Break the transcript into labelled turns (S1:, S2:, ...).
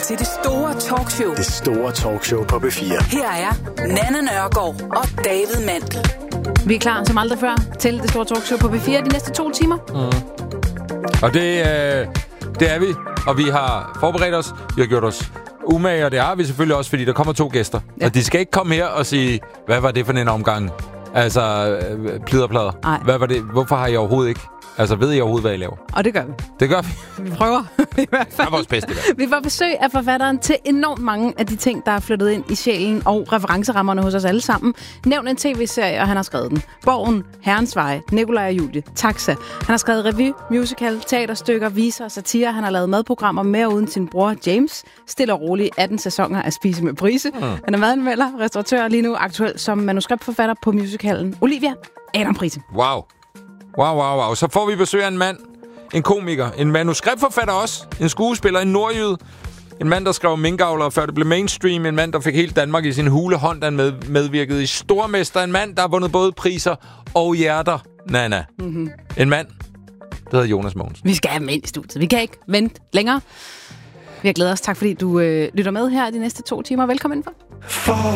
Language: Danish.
S1: til det store talkshow.
S2: Det store talkshow på P4.
S1: Her er Nanna Nørgaard og David Mandel.
S3: Vi er klar som aldrig før til det store talkshow på P4 de næste 2 timer.
S4: Og det er vi. Og vi har forberedt os. Vi har gjort os umage, og det har vi selvfølgelig også, fordi der kommer 2 gæster. Ja. Og de skal ikke komme her og sige, hvad var det for en omgang? Altså, pliderplader.
S3: Nej.
S4: Hvad var det? Hvorfor har I overhovedet ikke? Altså, ved I overhovedet, hvad I laver?
S3: Og det gør vi.
S4: Det gør vi.
S3: Vi prøver i hvert fald.
S4: Det er vores bedste.
S3: Vi får besøg af forfatteren til enormt mange af de ting, der er flyttet ind i sjælen og referencerammerne hos os alle sammen. Nævn en tv-serie, og han har skrevet den. Borgen, Herrens Veje, Nikolaj og Julie, Taxa. Han har skrevet revy, musical, teaterstykker, viser og satire. Han har lavet madprogrammer med og uden sin bror James. Stille og roligt 18 sæsoner at spise med Prise. Han er madanmelder, restauratør lige nu aktuel som manuskriptforfatter på musicalen Olivia. Adam Prise.
S4: Wow. Så får vi besøg af en mand, en komiker, en manuskriptforfatter også, en skuespiller, en nordjyde, en mand, der skrev Minkavler, før det blev mainstream, en mand, der fik helt Danmark i sin hulehånd, der medvirkede i Stormester, en mand, der har vundet både priser og hjerter, Nana. Mm-hmm. En mand, der hedder Jonas Mogensen.
S3: Vi skal have ham ind i studiet. Vi kan ikke vente længere. Vi har glædet os. Tak fordi du lytter med her de næste 2 timer. Velkommen indenfor.
S2: For